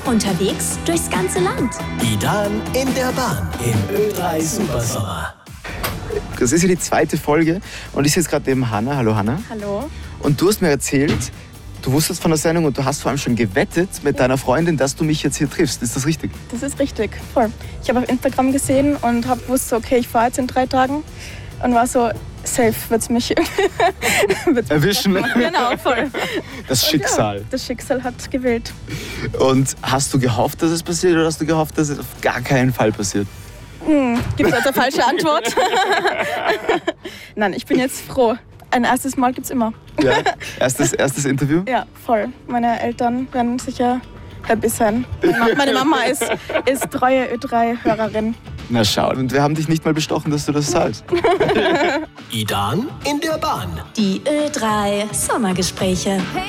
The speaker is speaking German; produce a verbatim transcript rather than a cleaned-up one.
Unterwegs durchs ganze Land. Idan in der Bahn im Ö drei Supersommer. Das ist ja die zweite Folge und ich sitze gerade neben Hanna. Hallo Hanna. Hallo. Und du hast mir erzählt, du wusstest von der Sendung und du hast vor allem schon gewettet mit deiner Freundin, dass du mich jetzt hier triffst. Ist das richtig? Das ist richtig, voll. Ich habe auf Instagram gesehen und habe gewusst, okay, ich fahre jetzt in drei Tagen und war so, safe wird es mich wird's erwischen. Mich genau, voll. Das Schicksal. Ja, das Schicksal hat gewählt. Und hast du gehofft, dass es passiert oder hast du gehofft, dass es auf gar keinen Fall passiert? Hm, gibt es also eine falsche Antwort? Nein, ich bin jetzt froh. Ein erstes Mal gibt es immer. Ja, erstes, erstes Interview? Ja, voll. Meine Eltern werden sicher happy sein. Meine Mama ist, ist treue Ö drei Hörerin. Na schau, und wir haben dich nicht mal bestochen, dass du das sagst. Idan in der Bahn. Die Ö drei Sommergespräche.